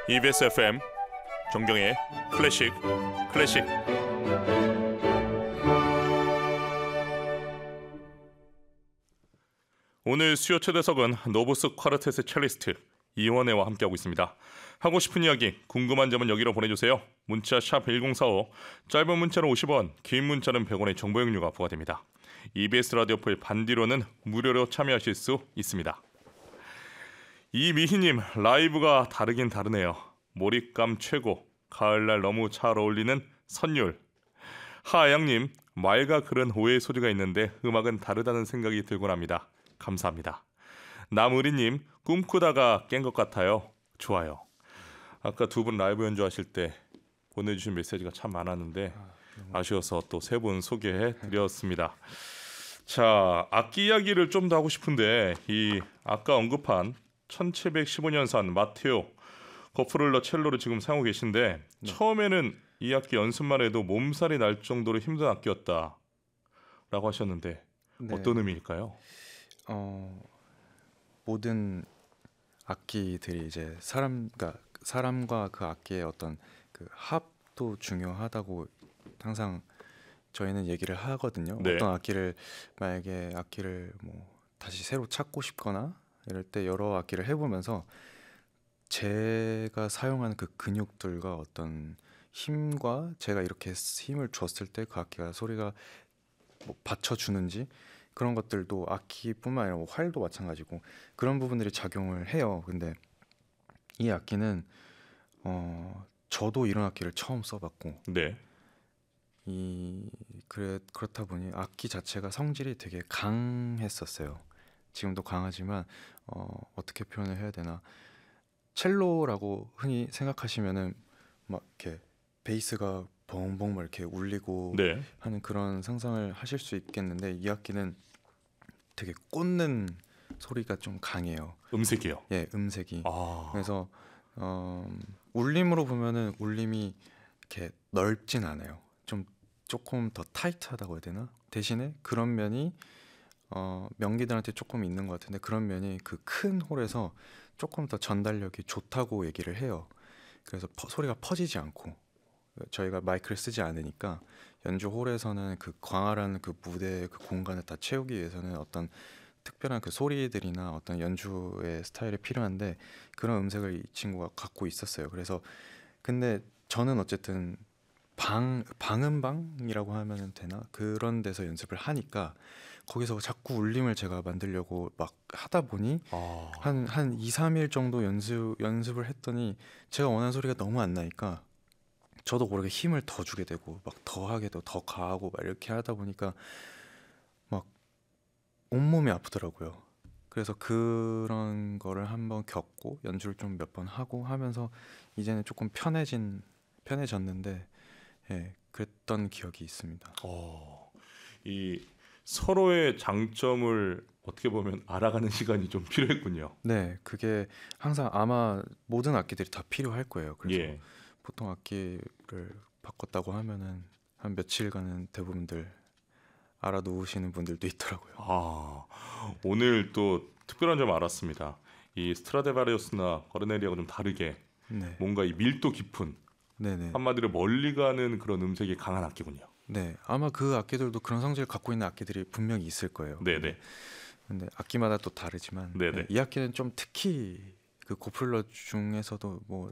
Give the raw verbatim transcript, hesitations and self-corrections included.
이비에스 에프엠 정경의 클래식 클래식. 오늘 수요 초대석은 노브스 쿼르텟의 첼리스트 이원혜와 함께하고 있습니다. 하고 싶은 이야기, 궁금한 점은 여기로 보내주세요. 문자 샵 일공사오, 짧은 문자는 오십 원, 긴 문자는 백 원의 정보 용료가 부과됩니다. 이비에스 라디오풀 반디로는 무료로 참여하실 수 있습니다. 이미희님, 라이브가 다르긴 다르네요. 몰입감 최고, 가을날 너무 잘 어울리는 선율. 하아양님, 말과 글은 오해의 소지가 있는데 음악은 다르다는 생각이 들곤 합니다. 감사합니다. 남의리님, 꿈꾸다가 깬 것 같아요. 좋아요. 아까 두 분 라이브 연주하실 때 보내주신 메시지가 참 많았는데 아쉬워서 또 세 분 소개해드렸습니다. 자, 악기 이야기를 좀 더 하고 싶은데 이 아까 언급한 천칠백십오 년산 마테오 거프룰러 첼로를 지금 사용하고 계신데 네. 처음에는 이 악기 연습만 해도 몸살이 날 정도로 힘든 악기였다라고 하셨는데 네. 어떤 의미일까요? 어, 모든 악기들이 이제 사람, 그러니까 사람과 그 악기의 어떤 그 합도 중요하다고 항상 저희는 얘기를 하거든요. 네. 어떤 악기를 만약에 악기를 뭐 다시 새로 찾고 싶거나 이럴 때 여러 악기를 해보면서 제가 사용하는 그 근육들과 어떤 힘과 제가 이렇게 힘을 줬을 때 그 악기가 소리가 뭐 받쳐주는지 그런 것들도 악기뿐만 아니라 뭐 활도 마찬가지고 그런 부분들이 작용을 해요. 근데 이 악기는 어 저도 이런 악기를 처음 써봤고 네. 이 그래 그렇다 보니 악기 자체가 성질이 되게 강했었어요. 지금도 강하지만 어, 어떻게 표현을 해야 되나? 첼로라고 흔히 생각하시면은 막 이렇게 베이스가 벙벙 막 이렇게 울리고 네. 하는 그런 상상을 하실 수 있겠는데 이 악기는 되게 꽂는 소리가 좀 강해요. 음색이요? 예, 음색이. 아. 그래서 어, 울림으로 보면은 울림이 이렇게 넓진 않아요. 좀 조금 더 타이트하다고 해야 되나? 대신에 그런 면이 어, 명기들한테 조금 있는 것 같은데 그런 면이 그 큰 홀에서 조금 더 전달력이 좋다고 얘기를 해요. 그래서 퍼, 소리가 퍼지지 않고 저희가 마이크를 쓰지 않으니까 연주 홀에서는 그 광활한 그 무대 그 공간을 다 채우기 위해서는 어떤 특별한 그 소리들이나 어떤 연주의 스타일이 필요한데 그런 음색을 이 친구가 갖고 있었어요. 그래서 근데 저는 어쨌든 방 방음방이라고 하면 되나 그런 데서 연습을 하니까 거기서 자꾸 울림을 제가 만들려고 막 하다 보니 아. 한 한 이, 삼 일 정도 연습 연습을 했더니 제가 원하는 소리가 너무 안 나니까 저도 모르게 힘을 더 주게 되고 막 더 하게 되고 더 가하고 막 이렇게 하다 보니까 막 온몸이 아프더라고요. 그래서 그런 거를 한번 겪고 연주를 좀 몇 번 하고 하면서 이제는 조금 편해진 편해졌는데 예, 그랬던 기억이 있습니다. 어, 이 서로의 장점을 어떻게 보면 알아가는 시간이 좀 필요했군요. 네, 그게 항상 아마 모든 악기들이 다 필요할 거예요. 그래서 예. 보통 악기를 바꿨다고 하면은 한 며칠간은 대부분들 알아놓으시는 분들도 있더라고요. 아, 오늘 또 특별한 점 알았습니다. 이 스트라디바리우스나 거르넬리아가 좀 다르게 네. 뭔가 이 밀도 깊은 네네. 한마디로 멀리 가는 그런 음색이 강한 악기군요. 네, 아마 그 악기들도 그런 성질을 갖고 있는 악기들이 분명히 있을 거예요. 네네. 근데 악기마다 또 다르지만 네네. 네, 이 악기는 좀 특히 그 고플러 중에서도 뭐